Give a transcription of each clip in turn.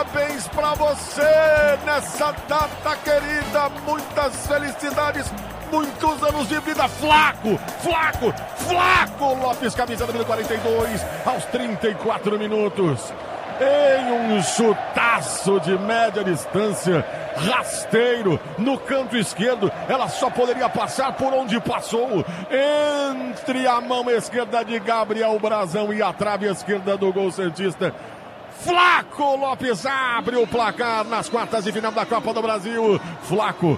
Parabéns pra você nessa data querida. Muitas felicidades, muitos anos de vida. Flaco Lopes, camisa número 42, aos 34 minutos. Em um chutaço de média distância, rasteiro, no canto esquerdo, ela só poderia passar por onde passou, entre a mão esquerda de Gabriel Brazão e a trave esquerda do gol santista. Flaco Lopes abre o placar nas quartas de final da Copa do Brasil. Flaco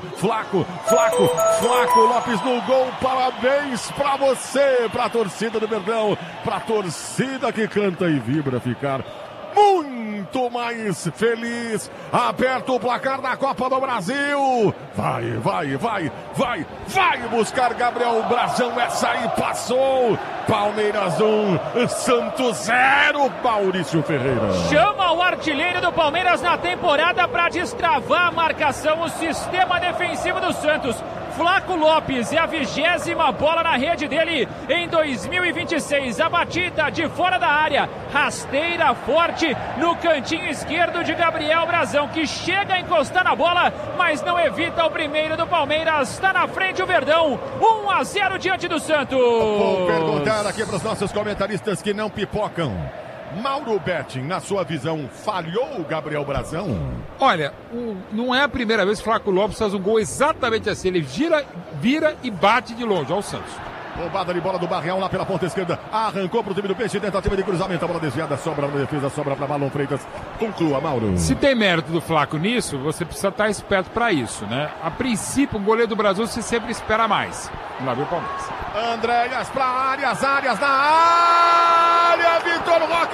Lopes no gol. Parabéns pra você, pra torcida do Verdão, pra torcida que canta e vibra ficar muito mais feliz. Aperta o placar da Copa do Brasil. Vai buscar Gabriel Brazão. Essa aí passou. Palmeiras 1, Santos 0. Maurício Ferreira chama o artilheiro do Palmeiras na temporada para destravar a marcação, o sistema defensivo do Santos. Flaco Lopes, é a 20ª bola na rede dele em 2026. A batida de fora da área, rasteira forte no cantinho esquerdo de Gabriel Brazão, que chega a encostar na bola, mas não evita o primeiro do Palmeiras. Está na frente o Verdão, 1-0 diante do Santos. Vou perguntar aqui para os nossos comentaristas que não pipocam. Mauro Betting, na sua visão, falhou o Gabriel Brazão? Olha, não é a primeira vez que o Flaco Lopes faz um gol exatamente assim. Ele vira e bate de longe. Olha o Santos. Roubada de bola do Barreal lá pela ponta esquerda. Arrancou pro time do Peixe, tentativa de cruzamento. A bola desviada, sobra na defesa, sobra para Marlon Freitas. Conclua, Mauro. Se tem mérito do Flaco nisso, você precisa estar esperto para isso, né? A princípio, o goleiro do Brasil se sempre espera mais. Lá vem o Palmeiras. Andréas para áreas na área. Vitor Roque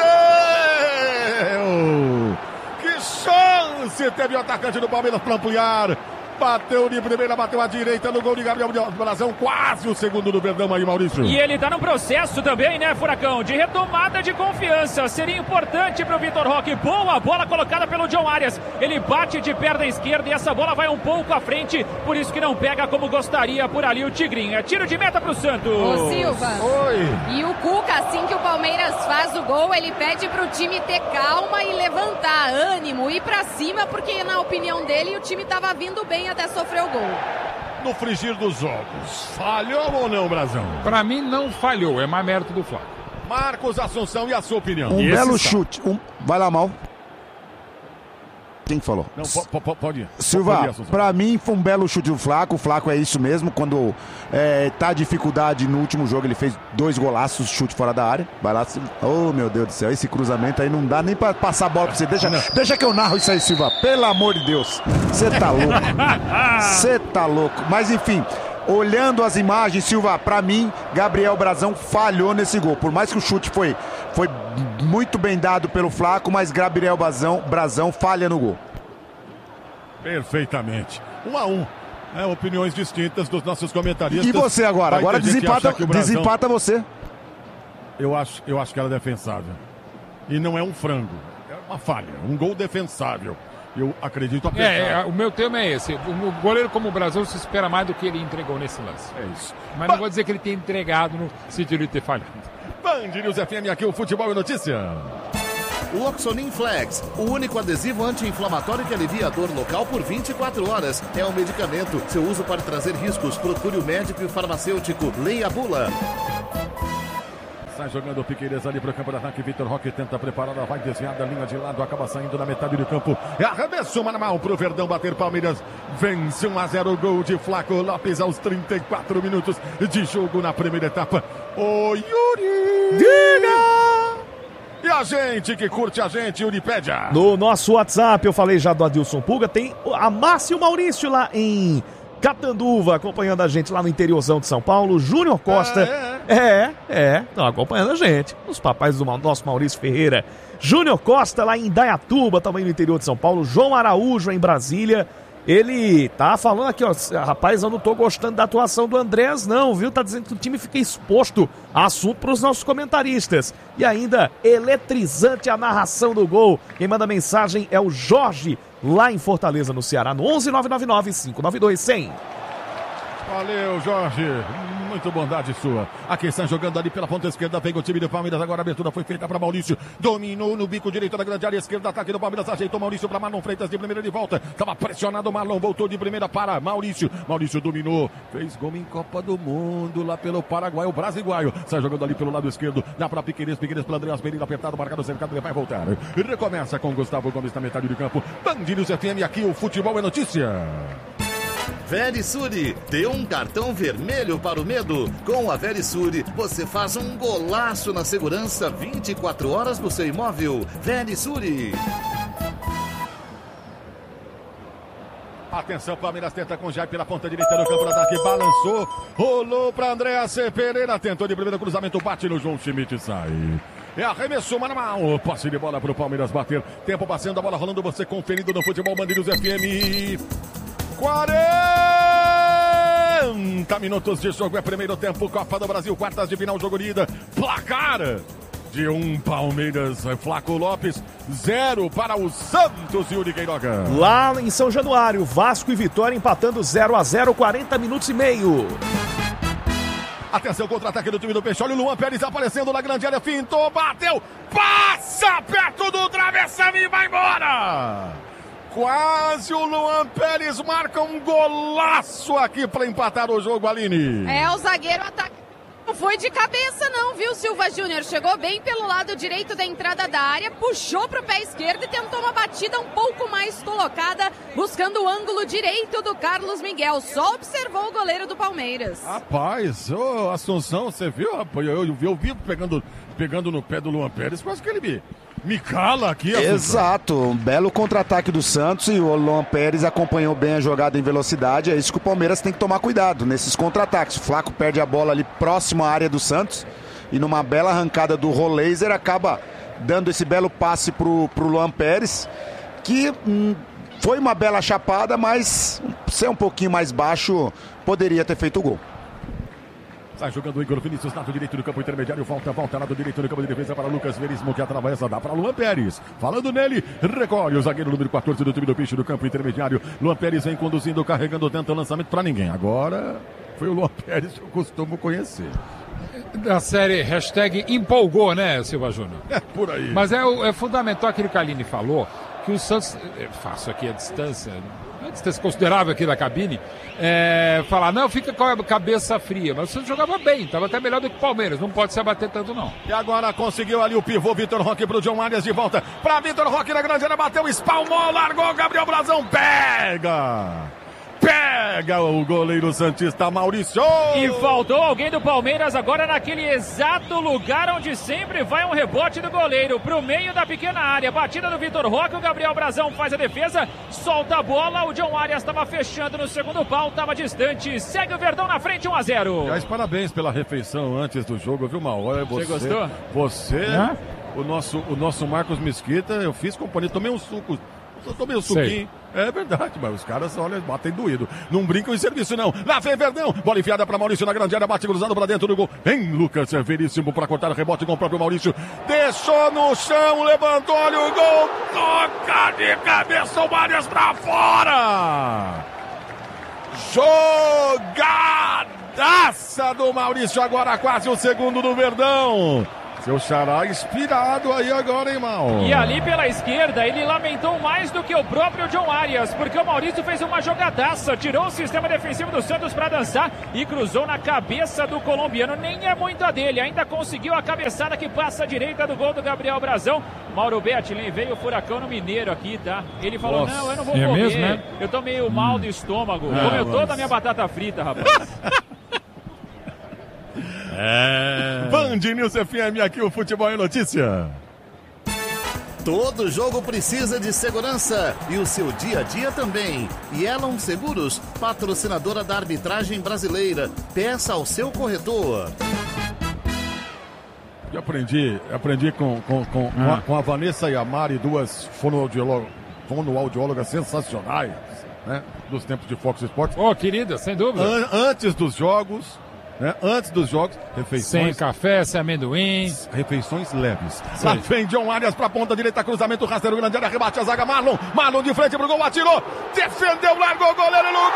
perdeu. Que chance teve o atacante do Palmeiras para ampliar. Bateu de primeira, bateu à direita no gol de Gabriel Brazão, quase o segundo do Verdão aí, Maurício. E ele tá num processo também, né, Furacão, de retomada de confiança. Seria importante pro Vitor Roque. Boa bola colocada pelo John Arias. Ele bate de perna esquerda e essa bola vai um pouco à frente, por isso que não pega como gostaria por ali o Tigrinho. É tiro de meta pro Santos. Ô Silva. Oi. E o Cuca, assim que o Palmeiras faz o gol, ele pede pro time ter calma e levantar, ânimo, ir pra cima, porque na opinião dele o time tava vindo bem até sofrer o gol. No frigir dos ovos, falhou ou não, Brazão? Pra mim não falhou, é mais mérito do Flaco. Marcos Assunção, e a sua opinião? Um belo chute. Vai lá, Mal. Quem falou? Não, pode ir. Silva, pra mim foi um belo chute do Flaco. O Flaco é isso mesmo. Quando tá dificuldade no último jogo, ele fez 2 golaços, chute fora da área. Vai lá, Silva. Oh, meu Deus do céu, esse cruzamento aí não dá nem pra passar a bola pra você. Deixa que eu narro isso aí, Silva. Pelo amor de Deus. Você tá louco. Você tá louco. Mas enfim, olhando as imagens, Silva, pra mim, Gabriel Brazão falhou nesse gol. Por mais que o chute foi muito bem dado pelo Flaco, mas Gabriel Brazão falha no gol. Perfeitamente. 1-1. Opiniões distintas dos nossos comentaristas. E você agora? Agora desempata você. Eu acho que ela é defensável. E não é um frango. É uma falha. Um gol defensável. Eu acredito apenas. O meu tema é esse. O goleiro como o Brasil se espera mais do que ele entregou nesse lance. É isso. Mas não vou dizer que ele tenha entregado no sentido de ter falhado. Band News FM, aqui o Futebol e Notícia. Loxonin Flex, o único adesivo anti-inflamatório que alivia a dor local por 24 horas. É um medicamento. Seu uso pode trazer riscos. Procure o médico e o farmacêutico. Leia a bula. Sai jogando o Piqueires ali para o campo de ataque. Vitor Roque tenta preparar, vai desviada, linha de lado, acaba saindo na metade do campo. É arremesso manual para o Verdão bater. Palmeiras vence 1-0. Gol de Flaco Lopes aos 34 minutos de jogo na primeira etapa. Ô Yuri! Diga! E a gente que curte a gente, Uripédia. No nosso WhatsApp, eu falei já do Adilson Pulga, tem a Márcio Maurício lá em Catanduva, acompanhando a gente lá no interiorzão de São Paulo. Júnior Costa, estão acompanhando a gente. Os papais do nosso Maurício Ferreira. Júnior Costa lá em Indaiatuba, também no interior de São Paulo. João Araújo em Brasília. Ele tá falando aqui, ó, rapaz, eu não tô gostando da atuação do Andrés não, viu? Tá dizendo que o time fica exposto a assunto pros nossos comentaristas. E ainda, eletrizante a narração do gol. Quem manda mensagem é o Jorge, lá em Fortaleza, no Ceará, no 11 999 592 100. Valeu, Jorge. muito bondade sua. Aqui estão jogando ali pela ponta esquerda, vem o time do Palmeiras, agora a abertura foi feita para Maurício, dominou no bico direito da grande área esquerda, ataque do Palmeiras, ajeitou Maurício para Marlon Freitas, de primeira de volta, estava pressionado, Marlon voltou de primeira para Maurício dominou, fez gol em Copa do Mundo, lá pelo Paraguai, o brasiguaio, sai jogando ali pelo lado esquerdo, dá para Piqueires para Andreas Pereira, apertado, marcado, cercado, ele vai voltar, recomeça com Gustavo Gomes na metade do campo, Band News FM, aqui o futebol é notícia. Verisure, dê um cartão vermelho para o medo. Com a Verisure, você faz um golaço na segurança 24 horas do seu imóvel. Verisure. Atenção, Palmeiras tenta com Jair pela ponta direita do campo de ataque, balançou, rolou para Andreas Pereira, tentou de primeiro cruzamento, bate no João Schmidt e sai. É arremesso manual, passe de bola para o Palmeiras bater, tempo passando, a bola rolando, você conferindo no futebol Band News FM. 40 minutos de jogo, é primeiro tempo, Copa do Brasil, quartas de final, jogo de ida, placar de 1 Palmeiras, Flaco Lopes, 0 para o Santos, Yuri Queiroga. Lá em São Januário, Vasco e Vitória empatando 0-0, 40 minutos e meio. Atenção, contra-ataque do time do Peixoto, Luan Pérez aparecendo na grande área, fintou, bateu, passa perto do travessão e vai embora. Quase o Luan Pérez marca um golaço aqui para empatar o jogo, Aline. É, o zagueiro ataca. Não foi de cabeça não, viu, Silva Júnior? Chegou bem pelo lado direito da entrada da área, puxou pro pé esquerdo e tentou uma batida um pouco mais colocada, buscando o ângulo direito do Carlos Miguel. Só observou o goleiro do Palmeiras. Rapaz, ô Assunção, você viu, rapaz? Eu vi pegando no pé do Luan Pérez, quase que ele me cala aqui. Assunção. Exato, um belo contra-ataque do Santos e o Luan Pérez acompanhou bem a jogada em velocidade. É isso que o Palmeiras tem que tomar cuidado nesses contra-ataques. O Flaco perde a bola ali próximo à área do Santos e numa bela arrancada do Roleiser acaba dando esse belo passe pro Luan Pérez, que foi uma bela chapada, mas ser um pouquinho mais baixo poderia ter feito o gol. Sai jogando o Igor Vinícius, lado direito do campo intermediário, volta, lado direito do campo de defesa para Lucas Veríssimo, que atravessa, dá para Luan Pérez. Falando nele, recolhe o zagueiro número 14 do time do Peixe do campo intermediário. Luan Pérez vem conduzindo, carregando, tenta o lançamento para ninguém. Agora foi o Luan Pérez que eu costumo conhecer. Da série hashtag empolgou, né, Silva Júnior? É por aí. Mas é fundamental aquilo que a Aline falou, que o Santos, faço aqui a distância considerável aqui da cabine, falar, não, fica com a cabeça fria, mas o Santos jogava bem, estava até melhor do que o Palmeiras, não pode se abater tanto não. E agora conseguiu ali o pivô Vitor Roque pro John Arias de volta, para Vitor Roque na grande área, bateu, espalmou, largou, Gabriel Brazão, pega o goleiro santista Maurício. E faltou alguém do Palmeiras agora naquele exato lugar onde sempre vai um rebote do goleiro pro meio da pequena área. Batida do Vitor Roque, o Gabriel Brazão faz a defesa, solta a bola, o John Arias estava fechando no segundo pau, estava distante, segue o Verdão na frente, 1-0. Aliás, parabéns pela refeição antes do jogo, viu, Mal? Você gostou? Você, o nosso Marcos Mesquita, eu fiz companhia, tomei um suco. Eu tomei um suquinho. É verdade, mas os caras, olha, batem doído. Não brincam em serviço, não. Lá vem Verdão. Bola enfiada para Maurício na grande área. Bate cruzado para dentro do gol. Vem Lucas Veríssimo para cortar o rebote com o próprio Maurício. Deixou no chão, levantou, olha o gol. Toca de cabeça o Marias para fora. Jogadaça do Maurício. Agora quase o segundo do Verdão. Seu xará inspirado aí agora, hein, Mal? E ali pela esquerda, ele lamentou mais do que o próprio John Arias, porque o Maurício fez uma jogadaça, tirou o sistema defensivo do Santos para dançar e cruzou na cabeça do colombiano. Nem é muito a dele, ainda conseguiu a cabeçada que passa à direita do gol do Gabriel Brazão. Mauro Betlin, veio o furacão no Mineiro aqui, tá? Ele falou, nossa, não, eu não vou comer, mesmo, né? Eu tô meio mal do estômago, comeu toda a minha batata frita, rapaz. Band News FM, aqui o Futebol é Notícia. Todo jogo precisa de segurança e o seu dia a dia também. Yellow Seguros, patrocinadora da arbitragem brasileira. Peça ao seu corretor. Eu aprendi com a Vanessa e a Mari, duas fonoaudiólogas sensacionais, né? Dos tempos de Fox Sports. Oh, querida, sem dúvida. Antes dos jogos, refeições... Sem café, sem amendoim. Refeições leves. Lá vem John Arias pra ponta direita, cruzamento, rasteiro grande área, rebate a zaga, Marlon de frente pro gol, atirou, defendeu, largou o goleiro,